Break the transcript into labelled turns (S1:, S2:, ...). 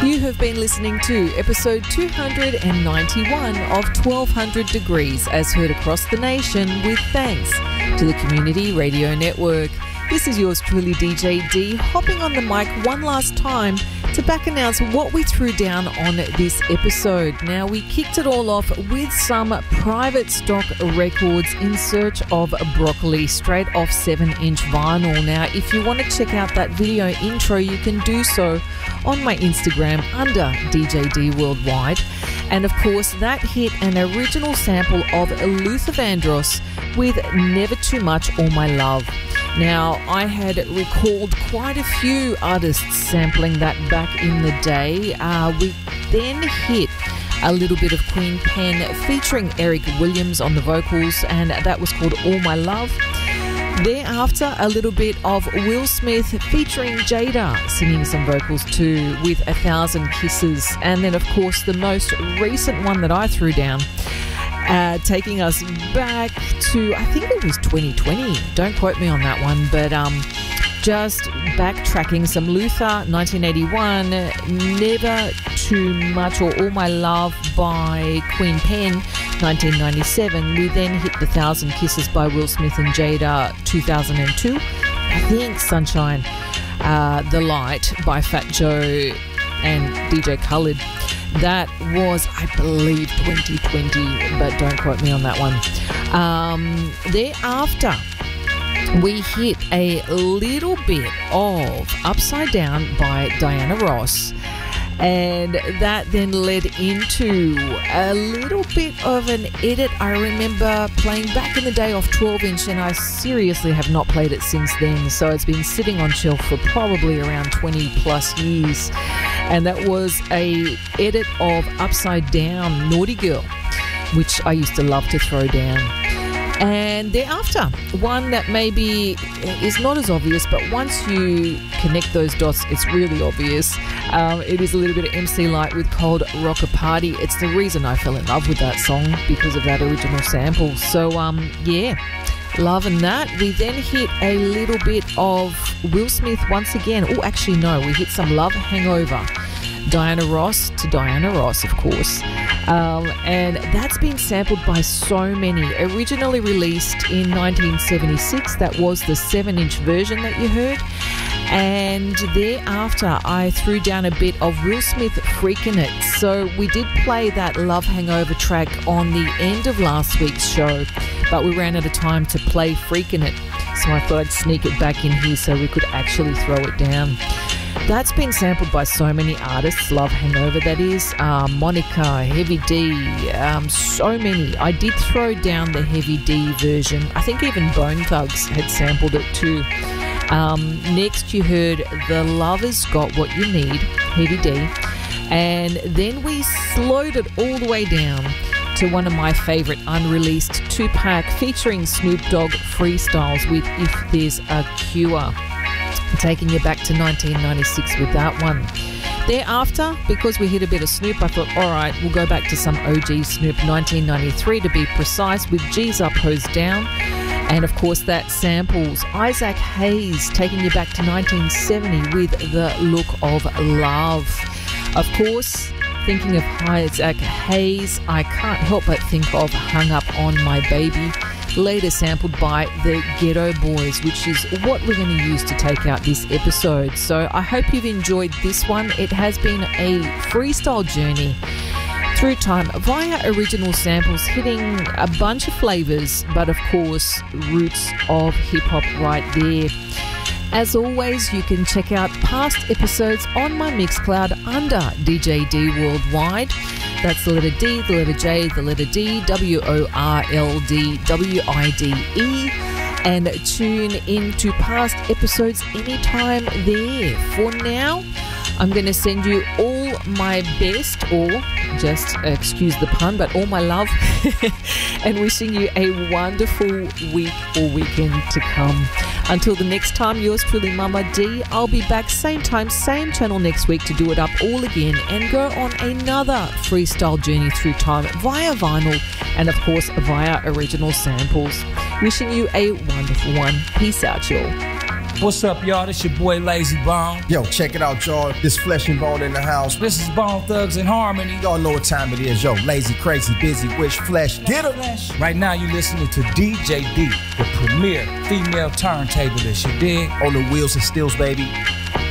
S1: You have been listening to episode 291 of 1200 Degrees, as heard across the nation, with thanks to the Community Radio Network. This is yours truly, DJ D, hopping on the mic one last time to back announce what we threw down on this episode. Now, we kicked it all off with some private stock records in search of broccoli, straight off 7-inch vinyl. Now, if you want to check out that video intro, you can do so on my Instagram under DJ D Worldwide. And of course, that hit an original sample of Luther Vandross with Never Too Much, All My Love. Now, I had recalled quite a few artists sampling that back in the day. We then hit a little bit of Queen Pen featuring Eric Williams on the vocals, and that was called All My Love. Thereafter, a little bit of Will Smith featuring Jada singing some vocals too with 1,000 Kisses. And then, of course, the most recent one that I threw down, taking us back to, I think it was 2020. Don't quote me on that one, but just backtracking, some Luther, 1981, Never Too Much or All My Love by Queen Pen, 1997. We then hit the 1,000 Kisses by Will Smith and Jada, 2002. I think Sunshine, The Light by Fat Joe and DJ Khaled. That was, I believe, 2020, but don't quote me on that one. Thereafter, we hit a little bit of Upside Down by Diana Ross. And that then led into a little bit of an edit I remember playing back in the day off 12-inch, and I seriously have not played it since then. So it's been sitting on shelf for probably around 20 plus years. And that was a edit of Upside Down, Naughty Girl, which I used to love to throw down. And thereafter, one that maybe is not as obvious, but once you connect those dots, it's really obvious. It is a little bit of MC Light with Cold Rocker Party. It's the reason I fell in love with that song, because of that original sample. So, yeah, loving that. We then hit a little bit of Will Smith once again. Oh, actually, no, we hit some Love Hangover. Diana Ross to Diana Ross, of course. And that's been sampled by so many. Originally released in 1976, that was the 7-inch version that you heard. And thereafter, I threw down a bit of Will Smith Freakin' It. So we did play that Love Hangover track on the end of last week's show, but we ran out of time to play Freakin' It. So I thought I'd sneak it back in here so we could actually throw it down. That's been sampled by so many artists, Love Hangover, that is. Monica, Heavy D, so many. I did throw down the Heavy D version. I think even Bone Thugs had sampled it too. Next you heard The Lover's Got What You Need, Heavy D. And then we slowed it all the way down to one of my favourite unreleased 2-pack featuring Snoop Dogg freestyles with If There's a Cure. Taking you back to 1996 with that one. Thereafter, because we hit a bit of Snoop, I thought, all right, we'll go back to some OG Snoop, 1993 to be precise, with G's Up, Hoes Down. And of course, that samples Isaac Hayes, taking you back to 1970 with The Look of Love. Of course, thinking of Isaac Hayes, I can't help but think of Hung Up on My Baby, later sampled by the Ghetto Boys, which is what we're going to use to take out this episode. So I hope you've enjoyed this one. It has been a freestyle journey through time via original samples, hitting a bunch of flavors, but of course roots of hip-hop right there. As always, you can check out past episodes on my Mixcloud under DJ D Worldwide. That's the letter D, the letter J, the letter D, WORLDWIDE. And tune into past episodes anytime there. For now, I'm going to send you all my best, or just, excuse the pun, but all my love, and wishing you a wonderful week or weekend to come. Until the next time, yours truly, Mama D. I'll be back same time, same channel next week to do it up all again and go on another freestyle journey through time via vinyl and, of course, via original samples. Wishing you a wonderful one. Peace out, y'all.
S2: What's up, y'all? This your boy Lazy Bone.
S3: Yo, check it out, y'all. This Flesh and Bone in the house.
S2: This is Bone Thugs in Harmony.
S3: Y'all know what time it is, yo. Lazy, crazy, busy, wish, flesh. Get 'em.
S2: Right now, you listening to DJ D, the premier female turntablist. You dig?
S3: On the wheels and stills, baby.